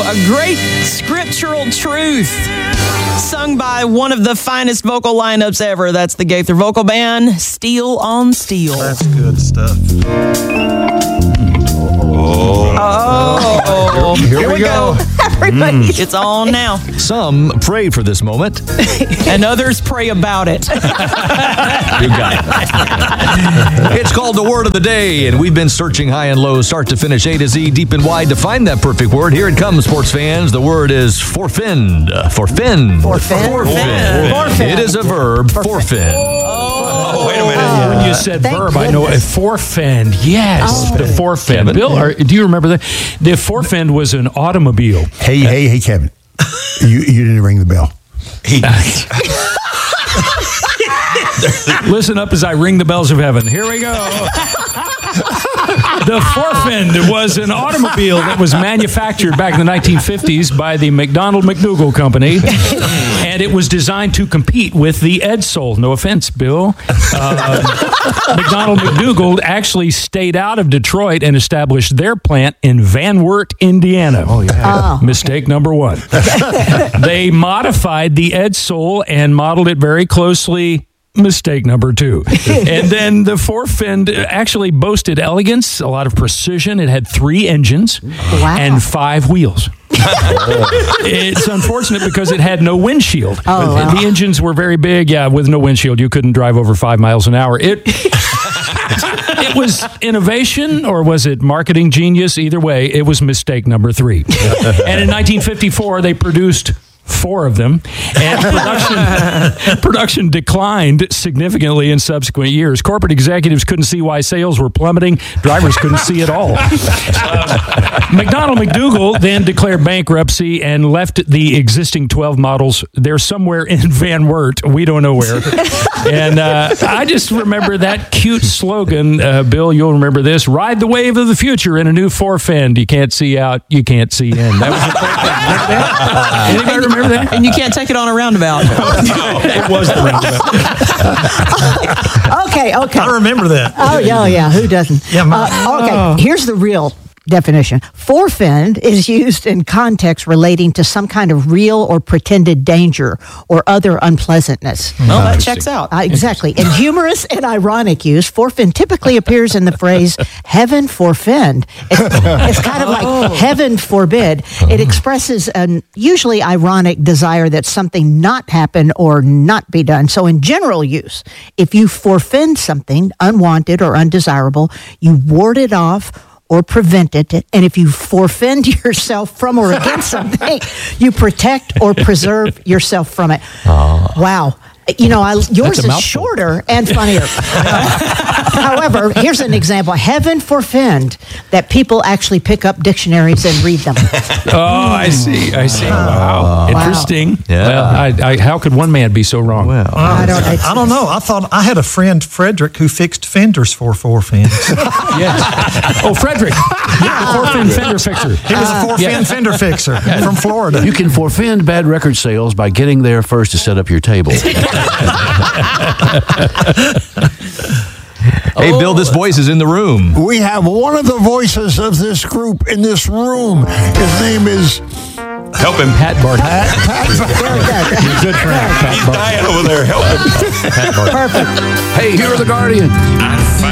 a great scriptural truth sung by one of the finest vocal lineups ever. That's the Gaither Vocal Band, Steel on Steel. That's good stuff. Oh, here we go. Everybody. It's on now. Some pray for this moment. And others pray about it. You got it. It's called the Word of the Day, and we've been searching high and low, start to finish, A to Z, deep and wide to find that perfect word. Here it comes, sports fans. The word is forfend. Forfend. Forfend. It is a verb, forfend. Oh, wait a minute. When you said verb, I know a forfend. Yes, the forfend. Kevin? Bill, do you remember that? The forfend was an automobile. Hey, Kevin. You didn't ring the bell. Listen up as I ring the bells of heaven. Here we go. The forfend was an automobile that was manufactured back in the 1950s by the McDonnell-McDougall Company, and it was designed to compete with the Edsel. No offense, Bill. McDonnell-McDougall actually stayed out of Detroit and established their plant in Van Wert, Indiana. Oh, yeah. Mistake number one. They modified the Edsel and modeled it very closely. Mistake number two. And then the forfend actually boasted elegance, a lot of precision. It had 3 engines and 5 wheels. It's unfortunate because it had no windshield. The engines were very big. Yeah, with no windshield, you couldn't drive over 5 miles an hour. It was innovation, or was it marketing genius? Either way, it was mistake number 3. And in 1954, they produced 4 of them, and production declined significantly in subsequent years. Corporate executives couldn't see why sales were plummeting. Drivers couldn't see it all. McDonnell-McDougall then declared bankruptcy and left the existing 12 models. They're somewhere in Van Wert. We don't know where. And I just remember that cute slogan, Bill, you'll remember this: ride the wave of the future in a new forfend. You can't see out, you can't see in. That was the forfend. Anybody remember that? And you can't take it on a roundabout. It was the roundabout. Okay. I remember that. Oh, yeah. Who doesn't? Yeah, okay, here's the real definition. Forfend is used in context relating to some kind of real or pretended danger or other unpleasantness. Well, that checks out. Exactly. In humorous and ironic use, forfend typically appears in the phrase heaven forfend. It's kind of like heaven forbid. It expresses an usually ironic desire that something not happen or not be done. So in general use, if you forfend something unwanted or undesirable, you ward it off or prevent it. And if you forfend yourself from or against something, you protect or preserve yourself from it. Wow. Yours is shorter and funnier. However, here's an example. Heaven forfend that people actually pick up dictionaries and read them. I see. Wow. Interesting. Yeah. Well, how could one man be so wrong? Well, I don't know. I thought I had a friend, Frederick, who fixed fenders for forfends. Yes. Oh, Frederick. Yeah, the forfend fender fixer. He was a forfend fender fixer from Florida. You can forfend bad record sales by getting there first to set up your table. Hey, Bill, this voice is in the room. We have one of the voices of this group in this room. His name is... Help him. Pat Barton. Good friend. He's dying over there. Help him. Hey, here are the Guardian.